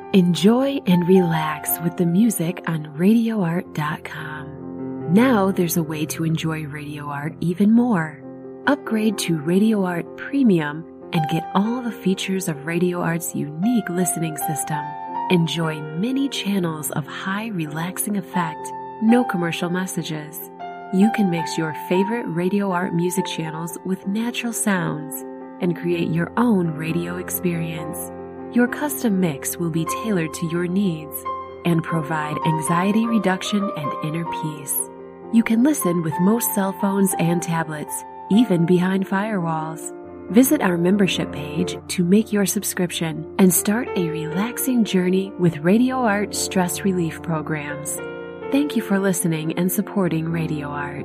Enjoy and relax with the music on RadioArt.com. Now there's a way to enjoy Radio Art even more. Upgrade to Radio Art Premium and get all the features of Radio Art's unique listening system. Enjoy many channels of high relaxing effect, no commercial messages. You can mix your favorite Radio Art music channels with natural sounds and create your own radio experience. Your custom mix will be tailored to your needs and provide anxiety reduction and inner peace. You can listen with most cell phones and tablets, even behind firewalls. Visit our membership page to make your subscription and start a relaxing journey with Radio Art stress relief programs. Thank you for listening and supporting Radio Art.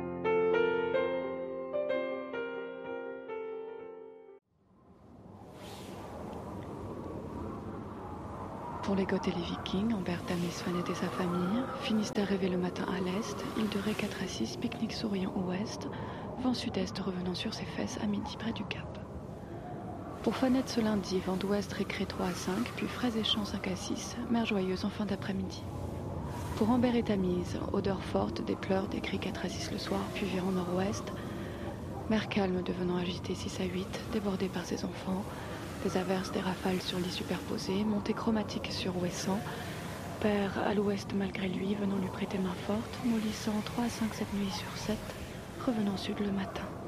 Pour les Goths et les Vikings, Ambertamis, Svanet et sa famille finissent d'arriver le matin à l'est, île de Ré 4 à 6, pique-nique souriant au ouest, vent sud-est revenant sur ses fesses à midi près du Cap. Pour Fanette ce lundi, vent d'ouest récré 3 à 5, puis fraise et champs 5 à 6, mer joyeuse en fin d'après-midi. Pour Amber et Tamise, odeur forte, des pleurs, des cris 4 à 6 le soir, puis virant nord-ouest, mer calme devenant agitée 6 à 8, débordée par ses enfants, des averses, des rafales sur lit superposées, montée chromatique sur Ouessant, père à l'ouest malgré lui, venant lui prêter main forte, mollissant 3 à 5 cette nuit sur 7, revenant sud le matin.